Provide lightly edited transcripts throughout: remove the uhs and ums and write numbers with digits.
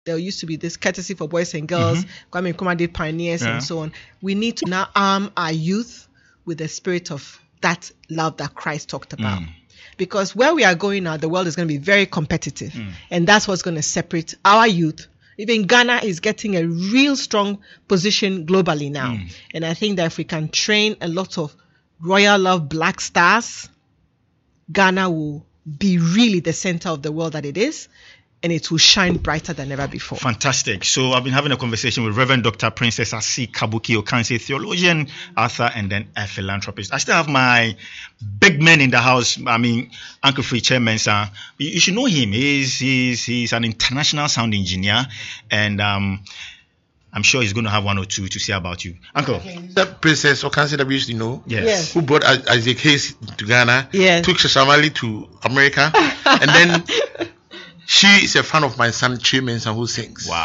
there used to be this courtesy for boys and girls, Kwame Nkrumah did pioneers and so on. We need to now arm our youth with the spirit of that love that Christ talked about. Because where we are going now, the world is going to be very competitive. And that's what's going to separate our youth. Even Ghana is getting a real strong position globally now. And I think that if we can train a lot of Royal Love Black stars, Ghana will be really the center of the world that it is. And it will shine brighter than ever before. Fantastic. So I've been having a conversation with Reverend Dr. Princess Asi Kabuki Okansi, theologian, author, and then a philanthropist. I still have my big man in the house. I mean, Uncle Free Chairman, sir. You should know him. He's an international sound engineer, and I'm sure he's going to have one or two to say about you. Uncle. That Princess Okansi that we used to know, Yes. who brought Isaac Hayes to Ghana, Yes. took Shashamali to America, and then she is a fan of my son Chimensa who sings. Wow.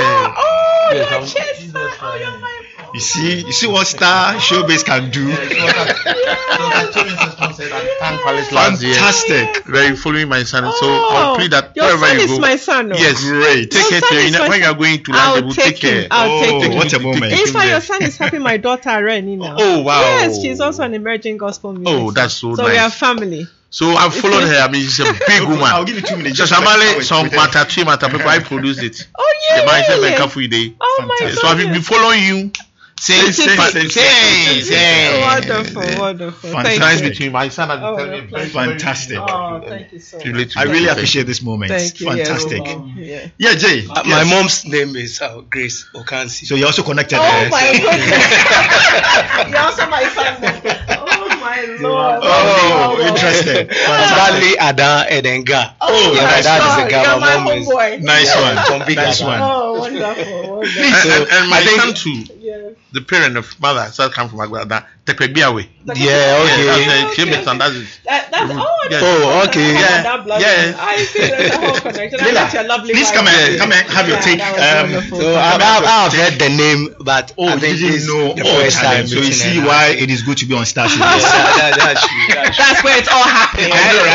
You see what star showbiz can do. Fantastic. Very following my son. So I'll plead that your wherever son you is go. my son. No? Yes, Great. Take care. When you are going to London, take care. I'll take him. What a moment. In fact, your son is helping my daughter Rennie now. Oh wow. Yes, she's also an emerging gospel musician. Oh, that's so So nice. we are family. So I've followed her. I mean, she's a big woman. I'll give you 2 minutes. Shashamali, some matter, people, I produced it. Oh yeah. The man said, really? Oh my God. So I've been following you. Say. Wonderful. Nice Thank you. between my son and Fantastic. Oh, thank you so much. I really appreciate this moment. Thank you. Fantastic. Yeah. Yeah, Jay. My mom's name is Grace Okansi. So you're also connected. Oh my goodness. You're also my son. Oh my Lord. Oh, interesting. Bali Ada Edenga. Oh, yeah, my dad is a You're Ghana. my My mom is homeboy. Nice one. from Big Nice Ghana. one. Oh, wonderful. And my son too. Yeah. The parent of mother so come from Agbada. Yeah, Tekwebiawe. okay. That's That's yes. Oh, okay. That blood. Yeah. I see there's a whole connection. Lila, That's your lovely please wife. come and have your take. That was wonderful. So I've heard the name, but I You think didn't this know. the first time. So you meeting see her. why it is good to be on Star TV. That's true. That's where it's all happening. I know,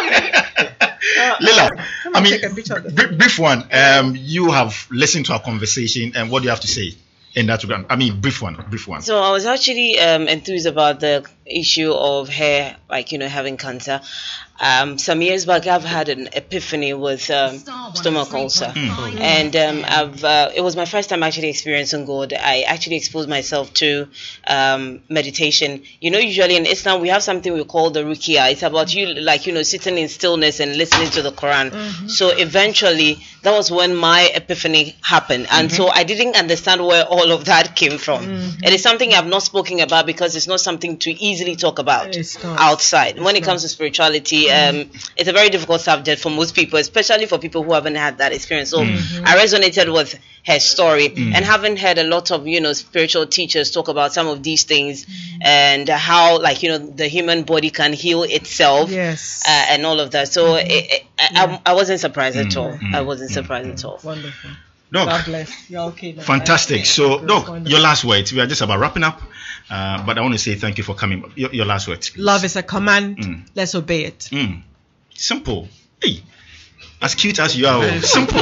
right? Lila, I mean, take a picture of this. brief one. You have listened to our conversation, and what do you have to say in that regard? I mean, brief one. So I was actually enthused about the issue of her, having cancer. Some years back, I've had an epiphany with stomach ulcer, and it was my first time actually experiencing God. I actually exposed myself to meditation. Usually in Islam we have something we call the ruqya. It's about sitting in stillness and listening to the Quran. So eventually, that was when my epiphany happened, and so I didn't understand where all of that came from. It is something I've not spoken about because it's not something to easily talk about outside. When it comes to spirituality, it's a very difficult subject for most people, especially for people who haven't had that experience. So I resonated with her story, and having heard a lot of spiritual teachers talk about some of these things and how the human body can heal itself, and all of that. So I wasn't surprised at all. I wasn't surprised at all. Wonderful. Doc, God bless. You're okay now. fantastic. So, Doc, your last words. We are just about wrapping up, but I want to say thank you for coming. Your last words, please. Love is a command. Let's obey it. Simple. Hey, as cute as you are, simple.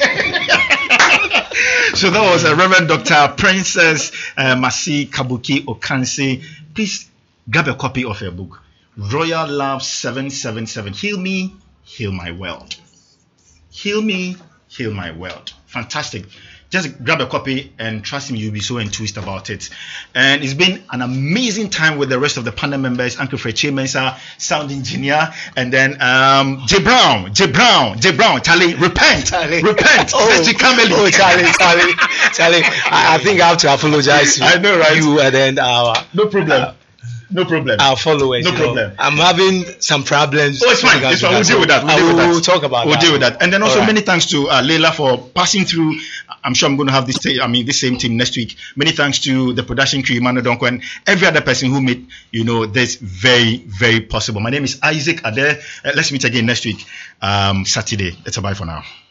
So that was Reverend Dr. Princess Masi Kabuki Okansi. Please grab a copy of her book, Royal Love 777. Heal me, heal my world. Heal me, heal my world. Fantastic. Just grab a copy and trust me, you'll be so enthused about it. And it's been an amazing time with the rest of the panel members. Uncle Fred Chimensa, sound engineer, and then J Brown, Charlie, repent. Oh, Charlie, I think I have to apologize to I know, right? you and then no problem. Our followers. No problem. I'm having some problems. Oh, it's fine. It's fine. We'll deal with that. We'll talk about that. We'll deal with that. And then also All right. many thanks to Leila for passing through. I'm sure I'm going to have this same team next week. Many thanks to the production crew, Emmanuel Donko, and every other person who made this very, very possible. My name is Isaac Ade. Let's meet again next week, Saturday. It's a bye for now.